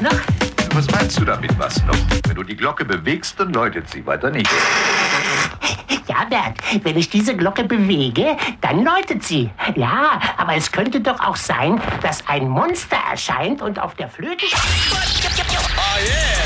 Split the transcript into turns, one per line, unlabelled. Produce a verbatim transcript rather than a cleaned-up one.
Was noch?
Was meinst du damit, was noch? Wenn du die Glocke bewegst, dann läutet sie, weiter nicht.
Ja, Bert, wenn ich diese Glocke bewege, dann läutet sie. Ja, aber es könnte doch auch sein, dass ein Monster erscheint und auf der Flöte...
Oh yeah!